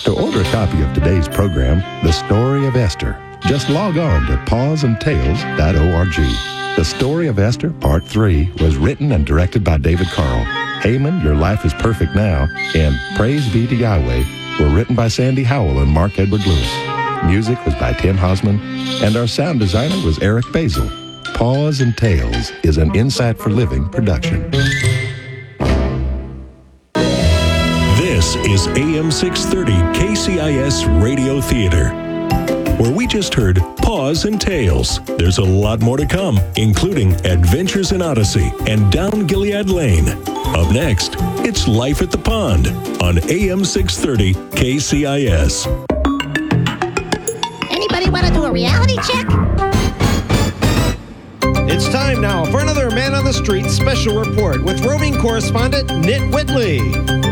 To order a copy of today's program, The Story of Esther, just log on to pawsandtails.org. The Story of Esther, Part 3, was written and directed by David Carl. Haman, Your Life is Perfect Now, and Praise Be to Yahweh were written by Sandy Howell and Mark Edward Lewis. Music was by Tim Hosman, and our sound designer was Eric Basil. Paws and Tales is an Insight for Living production. This is AM 630 KCIS Radio Theater, where we just heard Paws and Tales. There's a lot more to come, including Adventures in Odyssey and Down Gilead Lane. Up next, it's Life at the Pond on AM 630 KCIS. Anybody want to do a reality check? It's time now for another Man on the Street special report with roving correspondent Nit Whitley.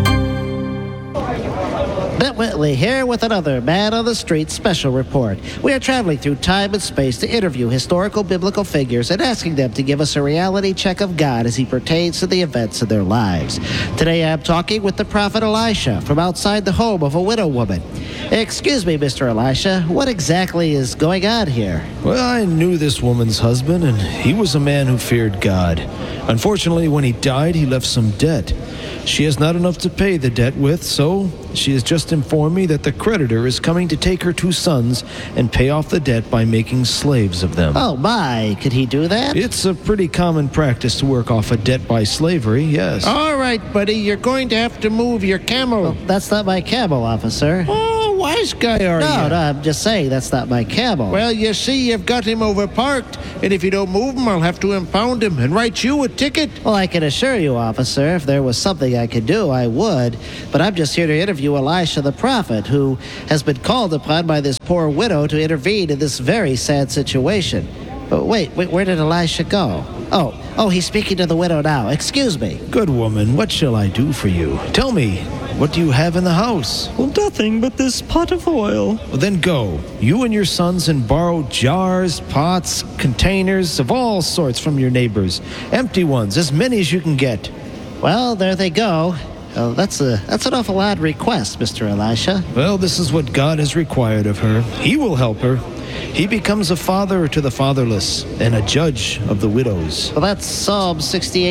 Nit Whitley here with another Man on the Street special report. We are traveling through time and space to interview historical biblical figures and asking them to give us a reality check of God as he pertains to the events of their lives. Today I'm talking with the prophet Elisha from outside the home of a widow woman. Excuse me, Mr. Elisha, what exactly is going on here? Well, I knew this woman's husband, and he was a man who feared God. Unfortunately, when he died, he left some debt. She has not enough to pay the debt with, so she has just informed me that the creditor is coming to take her 2 sons and pay off the debt by making slaves of them. Oh my, could he do that? It's a pretty common practice to work off a debt by slavery, yes. All right, buddy, you're going to have to move your camel. Well, that's not my camel, officer. Oh, wise guy are you? No, I'm just saying that's not my camel. Well, you see, you've got him overparked, and if you don't move him, I'll have to impound him and write you a ticket. Well, I can assure you, officer, if there was something I could do, I would. But I'm just here to interview Elisha the prophet, who has been called upon by this poor widow to intervene in this very sad situation. But wait, where did Elisha go? Oh, he's speaking to the widow now. Excuse me. Good woman, what shall I do for you? Tell me, what do you have in the house? Well, nothing but this pot of oil. Well, then go, you and your sons, and borrow jars, pots, containers of all sorts from your neighbors. Empty ones, as many as you can get. Well, there they go. That's an awful odd request, Mr. Elisha. Well, this is what God has required of her. He will help her. He becomes a father to the fatherless and a judge of the widows. Well, that's Psalm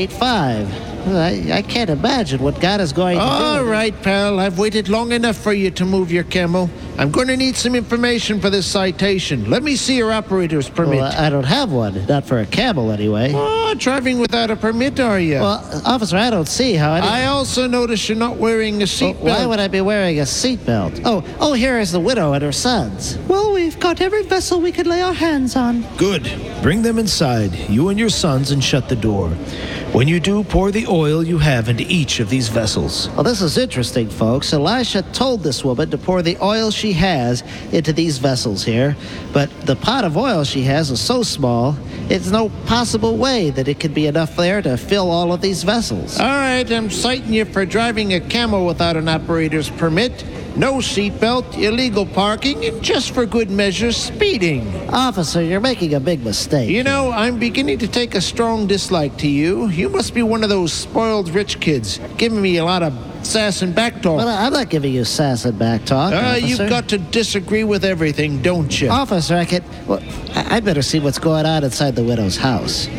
68:5. I can't imagine what God is going to do. All right, pal, I've waited long enough for you to move your camel. I'm going to need some information for this citation. Let me see your operator's permit. Well, I don't have one. Not for a camel, anyway. Oh, driving without a permit, are you? Well, officer, I don't see how I also noticed you're not wearing a seatbelt. Why would I be wearing a seatbelt? Oh, here is the widow and her sons. Well, we've got every vessel we could lay our hands on. Good. Bring them inside, you and your sons, and shut the door. When you do, pour the oil you have into each of these vessels. Well, this is interesting, folks. Elisha told this woman to pour the oil she has into these vessels here, but the pot of oil she has is so small, it's no possible way that it could be enough there to fill all of these vessels. All right, I'm citing you for driving a camel without an operator's permit, no seatbelt, illegal parking, and just for good measure, speeding. Officer, you're making a big mistake. You know, I'm beginning to take a strong dislike to you. You must be one of those spoiled rich kids, giving me a lot of sass and back talk. Well, I'm not giving you sass and back talk, officer. You've got to disagree with everything, don't you? Officer, I'd better see what's going on inside the widow's house.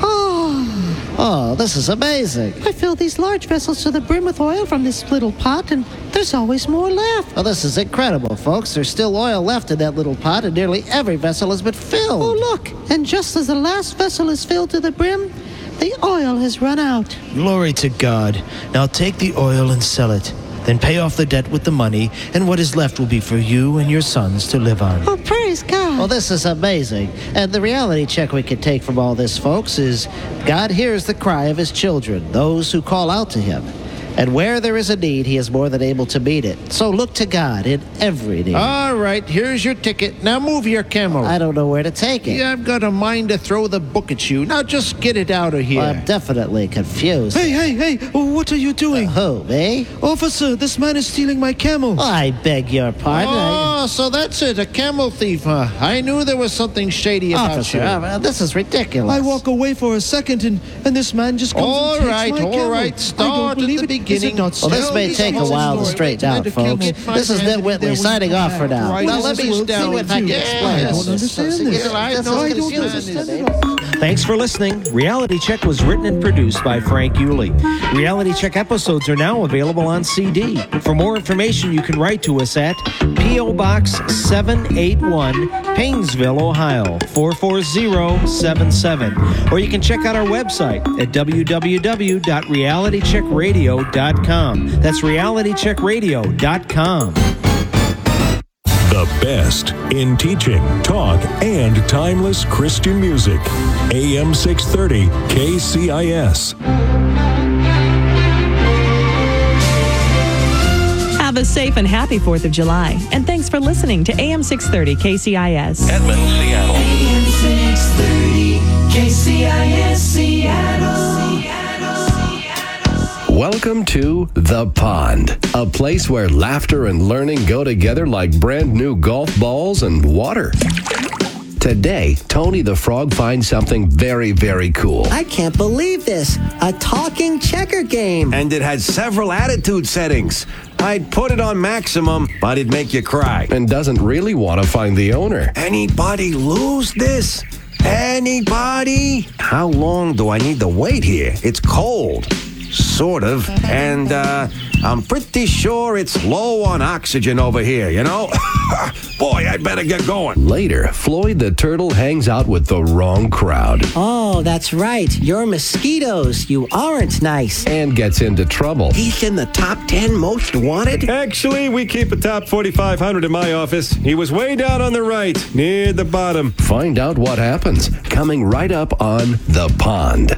Oh, this is amazing. I fill these large vessels to the brim with oil from this little pot, and there's always more left. Well, this is incredible, folks. There's still oil left in that little pot, and nearly every vessel has been filled. Oh, look. And just as the last vessel is filled to the brim, the oil has run out. Glory to God. Now take the oil and sell it. Then pay off the debt with the money, and what is left will be for you and your sons to live on. Oh, praise God. Well, this is amazing. And the reality check we can take from all this, folks, is God hears the cry of his children, those who call out to him. And where there is a need, he is more than able to meet it. So look to God in every need. All right, here's your ticket. Now move your camel. I don't know where to take it. Yeah, I've got a mind to throw the book at you. Now just get it out of here. Well, I'm definitely confused. Hey, what are you doing? Who, me? Officer, this man is stealing my camel. Oh, I beg your pardon. Oh, so that's it, a camel thief, huh? I knew there was something shady about Officer, you. this is ridiculous. I walk away for a second, and this man just comes All and takes right, my all camel. right. I Start don't at believe the it. Is beginning. it not Well, this Tell may me take the a whole while to story. straighten out, Get folks. my This is hand Ned in Whitley there signing when you off for have now. right. Now This let me is see down what I can with you. explain. Yes, I don't understand this. I don't understand. Thanks for listening. Reality Check was written and produced by Frank Yulee. Reality Check episodes are now available on CD. For more information, you can write to us at P.O. Box 781, Painesville, Ohio 44077. Or you can check out our website at www.realitycheckradio.com. That's realitycheckradio.com. The best in teaching, talk, and timeless Christian music. AM 630 KCIS. Have a safe and happy 4th of July. And thanks for listening to AM 630 KCIS. Edmond, Seattle. AM 630 KCIS Seattle. Welcome to The Pond, a place where laughter and learning go together like brand new golf balls and water. Today, Tony the Frog finds something very, very cool. I can't believe this. A talking checker game. And it had several attitude settings. I'd put it on maximum, but it'd make you cry. And doesn't really want to find the owner. Anybody lose this? Anybody? How long do I need to wait here? It's cold. Sort of. And I'm pretty sure it's low on oxygen over here, you know? Boy, I'd better get going. Later, Floyd the Turtle hangs out with the wrong crowd. Oh, that's right. You're mosquitoes. You aren't nice. And gets into trouble. He's in the top 10 most wanted? Actually, we keep a top 4,500 in my office. He was way down on the right, near the bottom. Find out what happens, coming right up on The Pond.